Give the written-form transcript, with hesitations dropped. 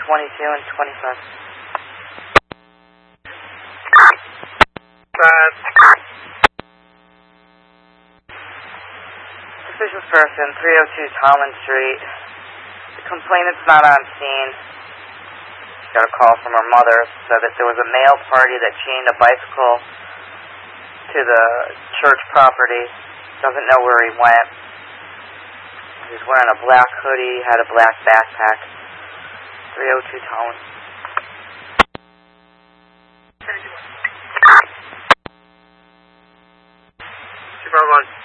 and 25. Suspicious person, 302 Tallman Street. The complainant's not on scene. She got a call from her mother, said that there was a male party that chained a bicycle to the church property. Doesn't know where he went. He was wearing a black hoodie, had a black backpack. 302 Tallman. Super 1.